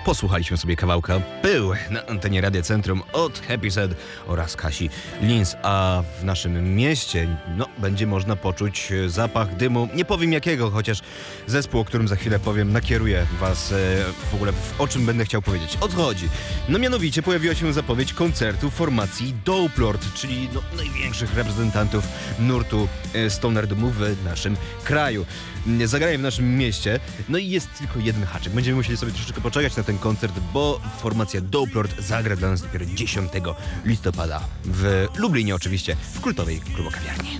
Posłuchaliśmy sobie kawałka Pył na antenie Radia Centrum od Happy Sad oraz Kasi Linz, a w naszym mieście będzie można poczuć zapach dymu, nie powiem jakiego, chociaż zespół, o którym za chwilę powiem, nakieruje was w ogóle o czym będę chciał powiedzieć. O co chodzi? Mianowicie pojawiła się zapowiedź koncertu formacji Dope Lord, czyli największych reprezentantów nurtu stoner doomu w naszym kraju. Zagrają w naszym mieście, i jest tylko jeden haczyk. Będziemy musieli sobie troszeczkę poczekać na ten koncert, bo formacja Dope Lord zagra dla nas dopiero 10 listopada w Lublinie oczywiście, w kultowej klubokawiarni.